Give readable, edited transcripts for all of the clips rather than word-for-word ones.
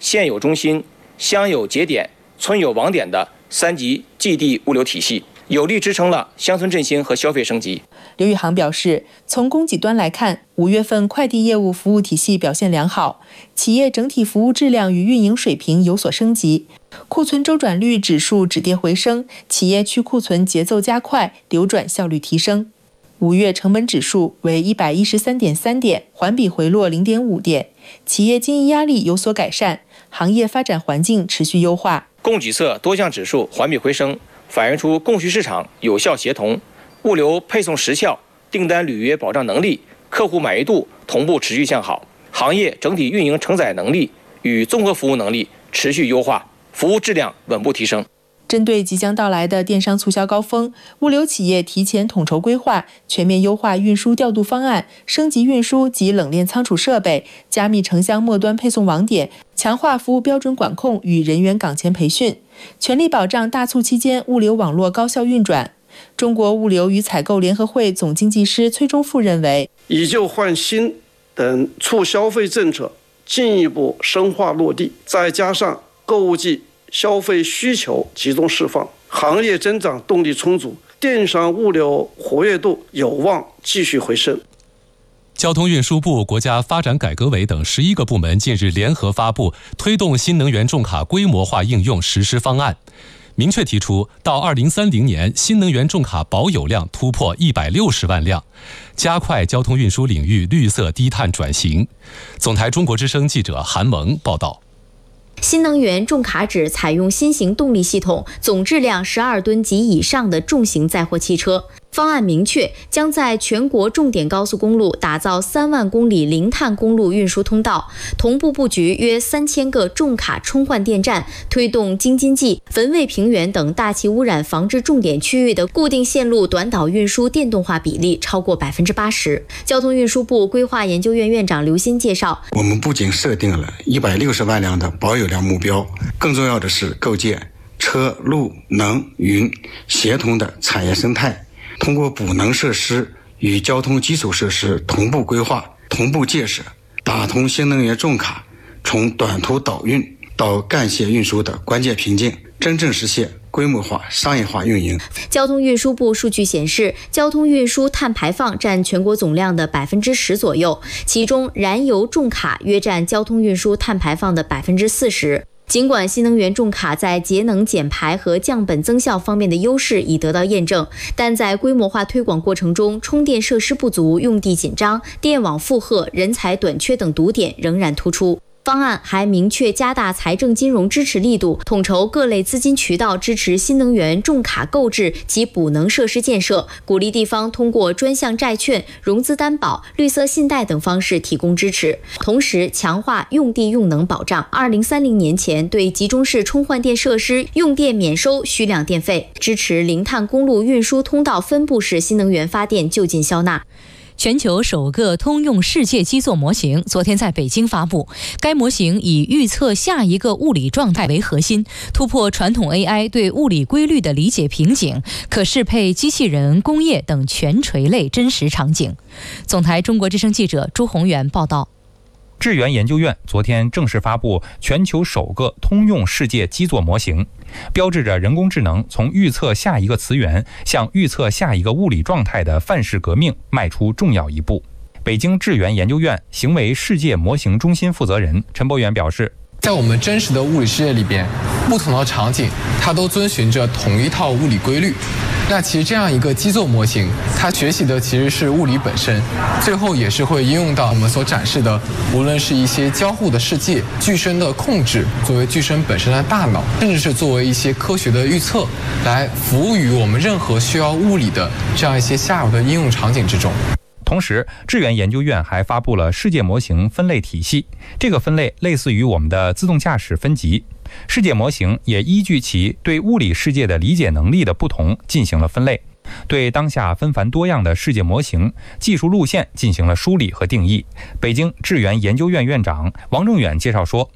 县有中心、乡有节点、村有网点的3级寄递物流体系，有力支撑了乡村振兴和消费升级。 刘宇航表示，从供给端来看，5月份快递业务服务体系表现良好，企业整体服务质量与运营水平有所升级，库存周转率指数止跌回升，企业去库存节奏加快，流转效率提升。5月成本指数为113.3点，环比回落0.5点，企业经营压力有所改善，行业发展环境持续优化。 供给侧多项指数环比回升，反映出供需市场有效协同，物流配送时效、订单履约保障能力、客户满意度同步持续向好，行业整体运营承载能力与综合服务能力持续优化，服务质量稳步提升。 针对即将到来的电商促销高峰，物流企业提前统筹规划，全面优化运输调度方案，升级运输及冷链仓储设备，加密城乡末端配送网点，强化服务标准管控与人员岗前培训，全力保障大促期间物流网络高效运转。中国物流与采购联合会总经济师崔忠富认为， 以旧换新等促消费政策进一步深化落地，再加上购物季消费需求集中释放，行业增长动力充足，电商物流活跃度有望继续回升。 交通运输部、国家发展改革委等11个部门近日联合发布推动新能源重卡规模化应用实施方案，明确提出到2030年新能源重卡保有量突破160万辆，加快交通运输领域绿色低碳转型。总台中国之声记者韩萌报道。 新能源重卡指采用新型动力系统，总质量12吨及以上的重型载货汽车。方案明确，将在全国重点高速公路打造3万公里零碳公路运输通道，同步布局约3000个重卡充换电站，推动京津冀、汾渭平原等大气污染防治重点区域的固定线路短岛运输电动化比例超过80%。交通运输部规划研究院院长刘鑫介绍， 我们不仅设定了160万辆的保有量目标，更重要的是构建车、路、能、云协同的产业生态。通过补能设施与交通基础设施同步规划、同步建设，打通新能源重卡从短途导运到干线运输的关键瓶颈，真正实现规模化、商业化运营。 交通运输部数据显示，交通运输碳排放占全国总量的10%左右，其中燃油重卡约占交通运输碳排放的40%。尽管新能源重卡在节能减排和降本增效方面的优势已得到验证，但在规模化推广过程中，充电设施不足、用地紧张、电网负荷、人才短缺等堵点仍然突出。方案还明确加大财政金融支持力度，统筹各类资金渠道支持新能源重卡购置及补能设施建设，鼓励地方通过专项债券、融资担保、绿色信贷等方式提供支持，同时强化用地用能保障。2030年前对集中式充换电设施用电免收需量电费，支持零碳公路运输通道分布式新能源发电就近消纳。 全球首个通用世界基座模型昨天在北京发布，该模型以预测下一个物理状态为核心，突破传统 AI 对物理规律的理解瓶颈，可适配机器人、工业等全垂类真实场景。总台中国之声记者朱宏元报道。 智源研究院昨天正式发布全球首个通用世界基座模型，标志着人工智能从预测下一个词源向预测下一个物理状态的范式革命迈出重要一步。北京智源研究院行为世界模型中心负责人陈博远表示， 在我们真实的物理世界里边，不同的场景它都遵循着同一套物理规律。那其实这样一个基座模型，它学习的其实是物理本身，最后也是会应用到我们所展示的，无论是一些交互的世界、具身的控制，作为具身本身的大脑，甚至是作为一些科学的预测，来服务于我们任何需要物理的这样一些下游的应用场景之中。 同时，智源研究院还发布了世界模型分类体系，这个分类类似于我们的自动驾驶分级。世界模型也依据其对物理世界的理解能力的不同进行了分类，对当下纷繁多样的世界模型技术路线进行了梳理和定义。北京智源研究院院长王正远介绍说，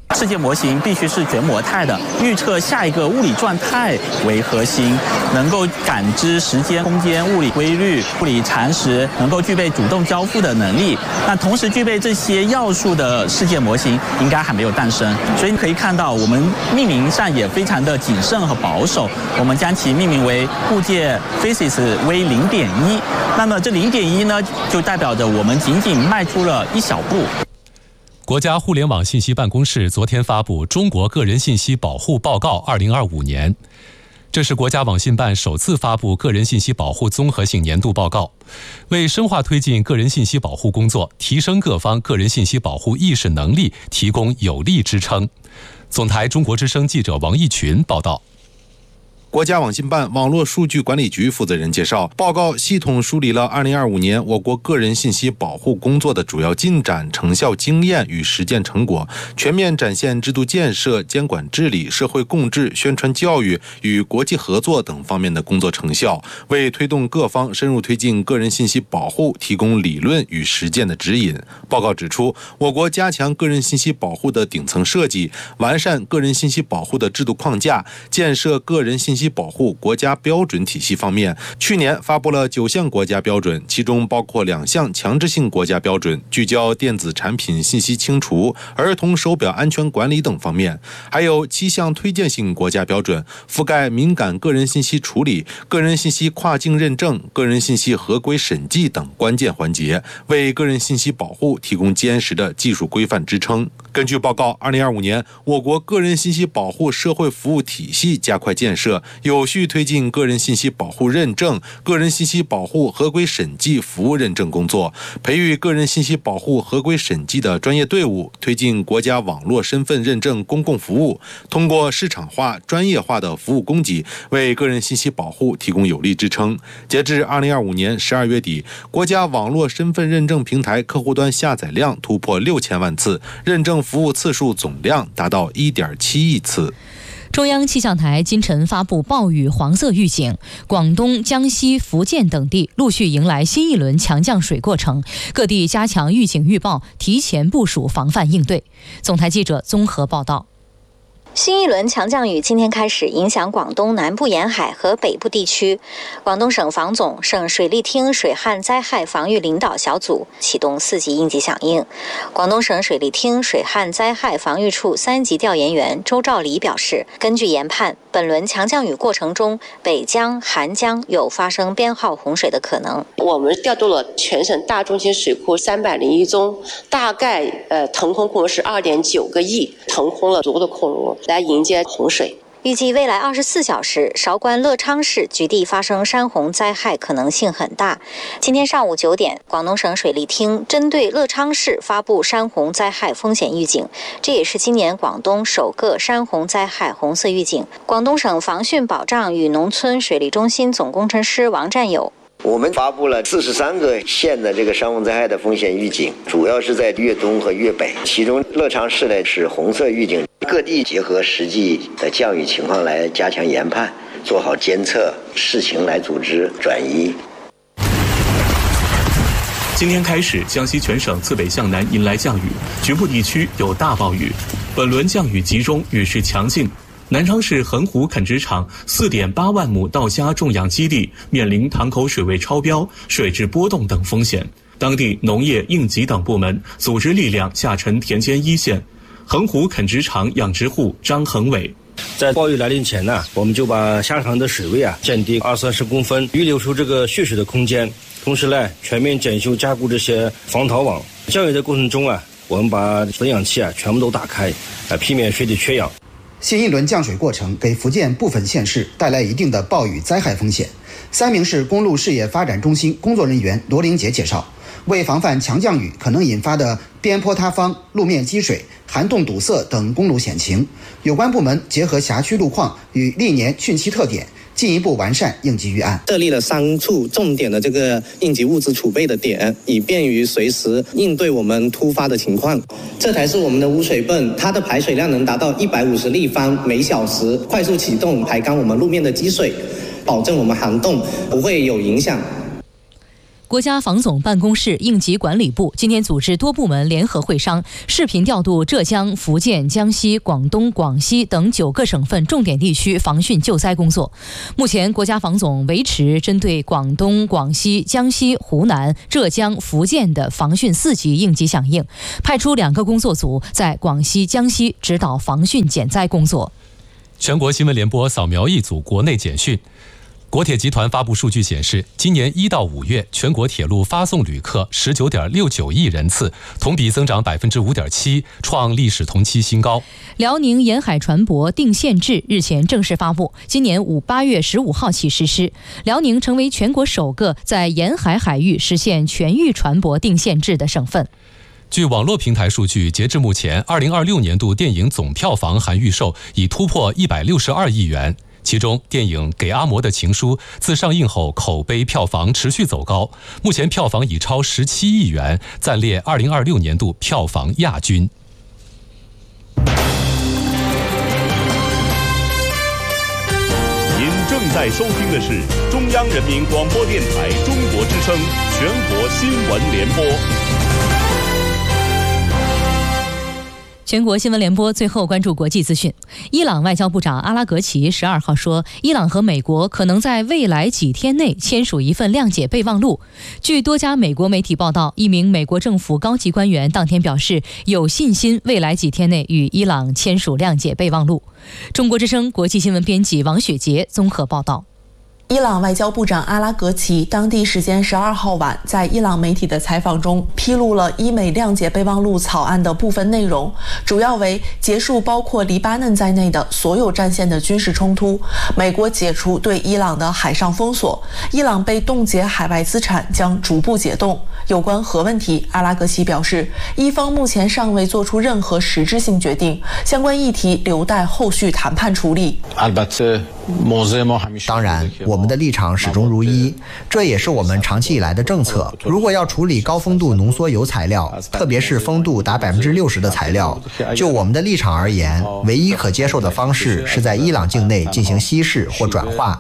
世界模型必须是全模态的，预测下一个物理状态为核心，能够感知时间、空间、物理规律、物理常识，能够具备主动交互的能力。那同时具备这些要素的世界模型应该还没有诞生，所以你可以看到我们命名上也非常的谨慎和保守，我们将其命名为物界 Physics V0.1。那么这0.1呢，就代表着我们仅仅迈出了一小步。 国家互联网信息办公室昨天发布《中国个人信息保护报告2025年》，这是国家网信办首次发布个人信息保护综合性年度报告，为深化推进个人信息保护工作，提升各方个人信息保护意识能力提供有力支撑。总台中国之声记者王义群报道。 国家网信办网络数据管理局负责人介绍，报告系统梳理了2025年我国个人信息保护工作的主要进展、成效经验与实践成果，全面展现制度建设、监管治理、社会共治、宣传教育与国际合作等方面的工作成效，为推动各方深入推进个人信息保护提供理论与实践的指引。报告指出，我国加强个人信息保护的顶层设计，完善个人信息保护的制度框架，建设个人信息保护国家标准体系方面，去年发布了9项国家标准，其中包括2项强制性国家标准，聚焦电子产品信息清除、儿童手表安全管理等方面，还有7项推荐性国家标准，覆盖敏感个人信息处理、个人信息跨境认证、个人信息合规审计等关键环节，为个人信息保护提供坚实的技术规范支撑。根据报告，2025年我国个人信息保护社会服务体系加快建设，有序推进个人信息保护认证、个人信息保护合规审计服务认证工作，培育个人信息保护合规审计的专业队伍，推进国家网络身份认证公共服务，通过市场化、专业化的服务供给，为个人信息保护提供有力支撑。截至2025年12月底，国家网络身份认证平台客户端下载量突破6000万次，认证服务次数总量达到1.7亿次。 中央气象台今晨发布暴雨黄色预警，广东、江西、福建等地陆续迎来新一轮强降水过程，各地加强预警预报，提前部署防范应对。总台记者综合报道。 新一轮强降雨今天开始影响广东南部沿海和北部地区，广东省防总、省水利厅水旱灾害防御领导小组启动4级应急响应。广东省水利厅水旱灾害防御处3级调研员周兆礼表示，根据研判，本轮强降雨过程中，北江、韩江有发生编号洪水的可能。 我们调度了全省大中型水库301宗，大概腾空库是2.9个亿，腾空了足够的库容来迎接洪水。 预计未来24小时，韶关乐昌市局地发生山洪灾害可能性很大。今天上午9点，广东省水利厅针对乐昌市发布山洪灾害风险预警，这也是今年广东首个山洪灾害红色预警。广东省防汛保障与农村水利中心总工程师王占友。 我们发布了43个县的这个山洪灾害的风险预警，主要是在粤东和粤北，其中乐昌市呢是红色预警。各地结合实际的降雨情况来加强研判，做好监测，视情来组织转移。 今天开始，江西全省自北向南迎来降雨，局部地区有大暴雨。本轮降雨集中，雨势强劲。南昌市横湖垦殖场4.8万亩稻虾种养基地面临塘口水位超标、水质波动等风险，当地农业、应急等部门组织力量下沉田间一线。横湖垦殖场养殖户张恒伟， 在暴雨来临前呢，我们就把虾塘的水位降低20-30公分，预留出这个蓄水的空间，同时呢，全面检修加固这些防逃网。降雨的过程中我们把分养器全部都打开，避免水体缺氧。 新一轮降水过程给福建部分县市带来一定的暴雨灾害风险。三明市公路事业发展中心工作人员罗玲杰介绍，为防范强降雨可能引发的边坡塌方、路面积水、涵洞堵塞等公路险情，有关部门结合辖区路况与历年汛期特点，进一步完善应急预案， 设立了3处重点的这个应急物资储备的点，以便于随时应对我们突发的情况。这台是我们的污水泵，它的排水量能达到150立方每小时，快速启动排干我们路面的积水，保证我们涵洞不会有影响。 国家防总办公室应急管理部今天组织多部门联合会商，视频调度浙江、福建、江西、广东、广西等9个省份重点地区防汛救灾工作。目前，国家防总维持针对广东、广西、江西、湖南、浙江、福建的防汛4级应急响应，派出2个工作组在广西、江西指导防汛减灾工作。 全国新闻联播扫描一组国内简讯。国铁集团发布数据显示，今年1到5月，全国铁路发送旅客 19.69 亿人次，同比增长 5.7%， 创历史同期新高。 辽宁沿海船舶定限制日前正式发布，今年8月15号起实施。辽宁成为全国首个在沿海海域实现全域船舶定限制的省份。 据网络平台数据，截至目前，2026年度电影总票房含预售已突破162亿元。其中，电影《给阿嬷的情书》自上映后口碑票房持续走高，目前票房已超17亿元，暂列2026年度票房亚军。 您正在收听的是中央人民广播电台中国之声全国新闻联播。 全国新闻联播最后关注国际资讯。伊朗外交部长阿拉格齐12号说，伊朗和美国可能在未来几天内签署一份谅解备忘录。据多家美国媒体报道，一名美国政府高级官员当天表示，有信心未来几天内与伊朗签署谅解备忘录。中国之声国际新闻编辑王雪杰综合报道。 伊朗外交部长阿拉格齐当地时间12号晚在伊朗媒体的采访中披露了伊美谅解备忘录草案的部分内容，主要为结束包括黎巴嫩在内的所有战线的军事冲突，美国解除对伊朗的海上封锁，伊朗被冻结海外资产将逐步解冻。有关核问题，阿拉格齐表示，伊方目前尚未做出任何实质性决定，相关议题留待后续谈判处理。 当然，我们的立场始终如一，这也是我们长期以来的政策。如果要处理高丰度浓缩铀材料，特别是丰度达60%的材料，就我们的立场而言，唯一可接受的方式是在伊朗境内进行稀释或转化。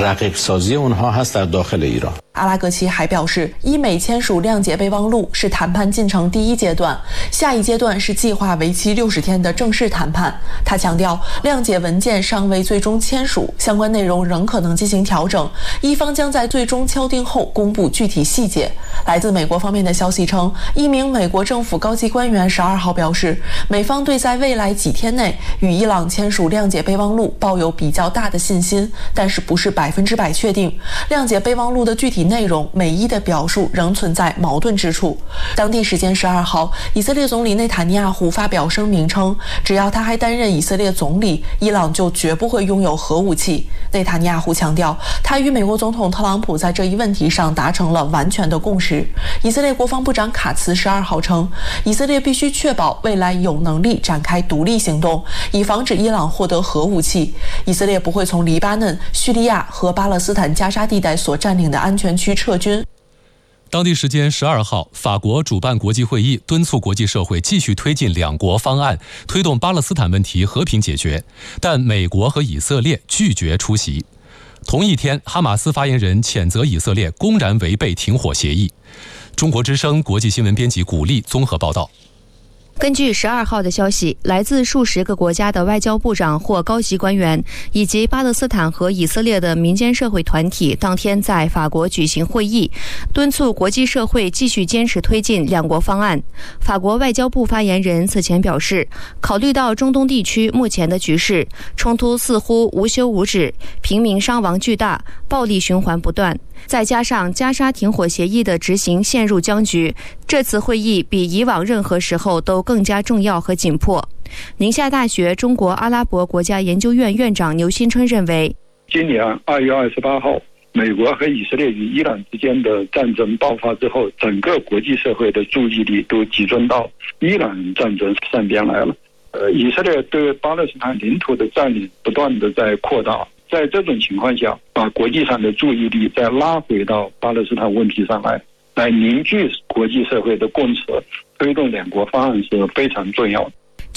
阿拉格齐还表示，伊美签署谅解备忘录是谈判进程第一阶段，下一阶段是计划为期60天的正式谈判。他强调，谅解文件尚未最终签署，相关内容仍可能进行调整，伊方将在最终敲定后公布具体细节。来自美国方面的消息称，一名美国政府高级官员12号表示，美方对在未来几天内与伊朗签署谅解备忘录抱有比较大的信心，但是不是100%确定。谅解备忘录的具体内容美伊的表述仍存在矛盾之处。当地时间12号，以色列总理内塔尼亚胡发表声明称，只要他还担任以色列总理，伊朗就绝不会拥有核武器。内塔尼亚胡强调，他与美国总统特朗普在这一问题上达成了完全的共识。以色列国防部长卡茨12号称，以色列必须确保未来有能力展开独立行动，以防止伊朗获得核武器。以色列不会从黎巴嫩、叙利亚和巴勒斯坦加沙地带所占领的安全区撤军。 当地时间12号，法国主办国际会议，敦促国际社会继续推进2国方案，推动巴勒斯坦问题和平解决，但美国和以色列拒绝出席。同一天，哈马斯发言人谴责以色列公然违背停火协议。中国之声国际新闻编辑古丽综合报道。 根据12号的消息，来自数十个国家的外交部长或高级官员，以及巴勒斯坦和以色列的民间社会团体当天在法国举行会议，敦促国际社会继续坚持推进2国方案。法国外交部发言人此前表示，考虑到中东地区目前的局势，冲突似乎无休无止，平民伤亡巨大，暴力循环不断，再加上加沙停火协议的执行陷入僵局，这次会议比以往任何时候都更加重要和紧迫。宁夏大学中国阿拉伯国家研究院院长牛新春认为， 今年2月28号，美国和以色列与伊朗之间的战争爆发之后，整个国际社会的注意力都集中到伊朗战争上边来了。以色列对巴勒斯坦领土的占领不断的在扩大，在这种情况下，把国际上的注意力再拉回到巴勒斯坦问题上来凝聚国际社会的共识，推动2国方案是非常重要的。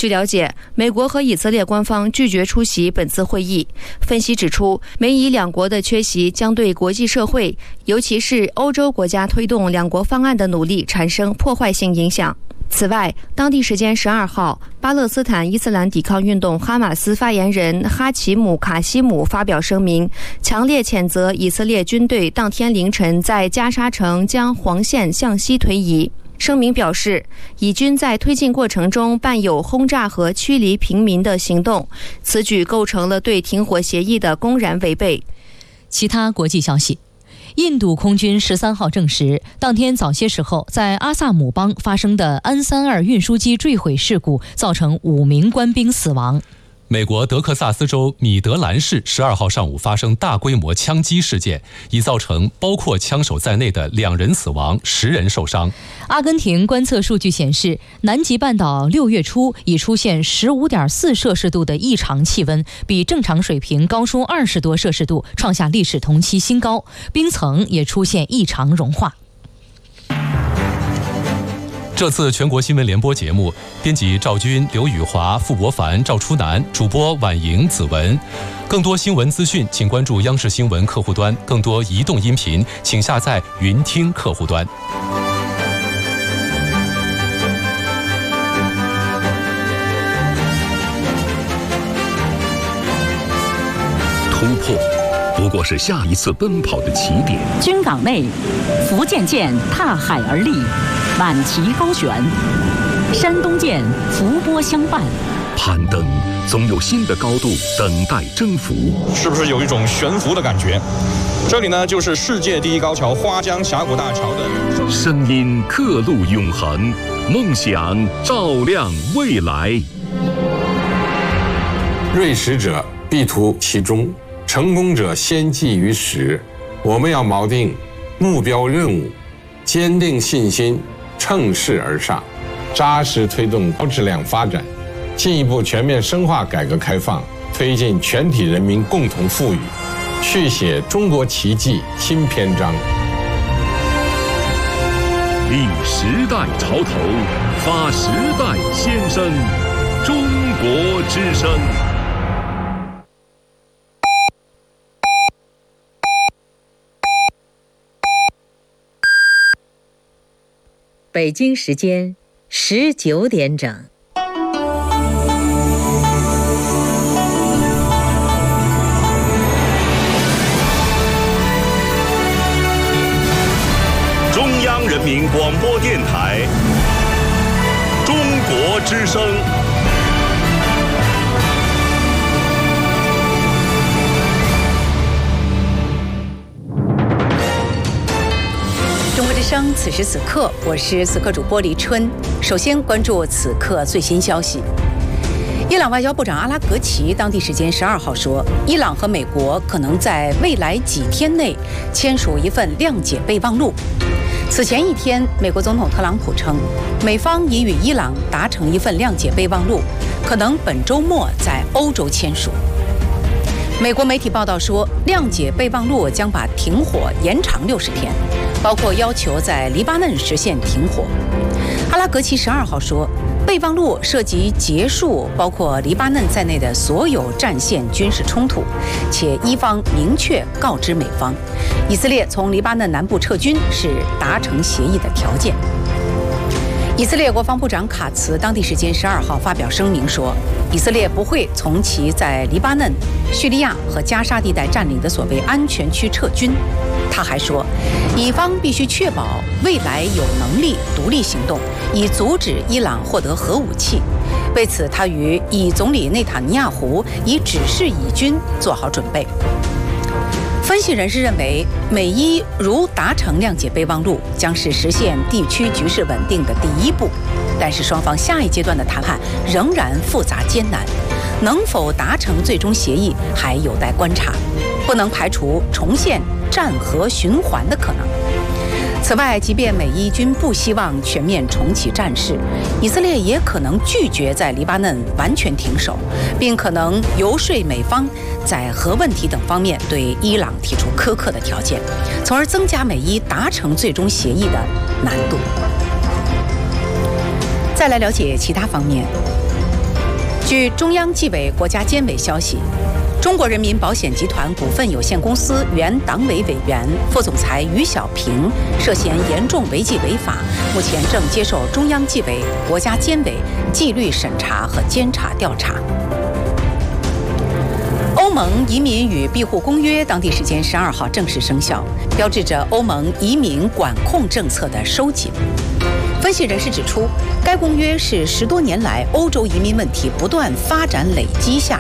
据了解，美国和以色列官方拒绝出席本次会议。分析指出，美以两国的缺席将对国际社会，尤其是欧洲国家推动两国方案的努力产生破坏性影响。此外，当地时间12号，巴勒斯坦伊斯兰抵抗运动哈马斯发言人哈奇姆·卡西姆发表声明，强烈谴责以色列军队当天凌晨在加沙城将黄线向西推移。声明表示，以军在推进过程中伴有轰炸和驱离平民的行动，此举构成了对停火协议的公然违背。 其他国际消息，印度空军13号证实，当天早些时候在阿萨姆邦发生的安32运输机坠毁事故，造成5名官兵死亡。 美国德克萨斯州米德兰市12号上午发生大规模枪击事件，已造成包括枪手在内的2人死亡，10人受伤。 阿根廷观测数据显示，南极半岛6月初已出现15.4摄氏度的异常气温，比正常水平高出20多摄氏度，创下历史同期新高，冰层也出现异常融化。 这次全国新闻联播节目，编辑赵军、刘宇华、傅博凡、赵初南，主播婉莹、子文。更多新闻资讯，请关注央视新闻客户端；更多移动音频，请下载云听客户端。 突破不过是下一次奔跑的起点。 军港内，福建舰踏海而立，满旗高悬；山东舰伏波相伴。 攀登总有新的高度等待征服， 是不是有一种悬浮的感觉？这里呢，就是世界第一高桥花江峡谷大桥的声音，刻录永恒，梦想照亮未来。 锐识者必图其中，成功者先记于始。我们要锚定目标任务，坚定信心，乘势而上，扎实推动高质量发展，进一步全面深化改革开放，推进全体人民共同富裕，续写中国奇迹新篇章。 立时代潮头，发时代先声，中国之声。 北京时间19点整。 中央人民广播电台，中国之声。 中国之声，此时此刻，我是此刻主播黎春。首先关注此刻最新消息。伊朗外交部长阿拉格齐当地时间12号说，伊朗和美国可能在未来几天内签署一份谅解备忘录。此前一天，美国总统特朗普称，美方已与伊朗达成一份谅解备忘录，可能本周末在欧洲签署。美国媒体报道说，谅解备忘录将把停火延长60天，包括要求在黎巴嫩实现停火。阿拉格齐12号说，备忘录涉及结束包括黎巴嫩在内的所有战线军事冲突，且伊方明确告知美方，以色列从黎巴嫩南部撤军是达成协议的条件。以色列国防部长卡茨当地时间12号发表声明说，以色列不会从其在黎巴嫩、叙利亚和加沙地带占领的所谓安全区撤军。他还说，以方必须确保未来有能力独立行动，以阻止伊朗获得核武器。为此，他与以总理内塔尼亚胡已指示以军做好准备。分析人士认为，美伊如达成谅解备忘录，将是实现地区局势稳定的第一步。但是双方下一阶段的谈判仍然复杂艰难，能否达成最终协议还有待观察，不能排除重现战核循环的可能。此外，即便美伊军不希望全面重启战事，以色列也可能拒绝在黎巴嫩完全停手，并可能游说美方在核问题等方面对伊朗提出苛刻的条件，从而增加美伊达成最终协议的难度。再来了解其他方面。 据中央纪委国家监委消息，中国人民保险集团股份有限公司原党委委员、副总裁于小平涉嫌严重违纪违法，目前正接受中央纪委国家监委纪律审查和监察调查。欧盟移民与庇护公约当地时间12号正式生效，标志着欧盟移民管控政策的收紧。分析人士指出，该公约是10多年来欧洲移民问题不断发展累积下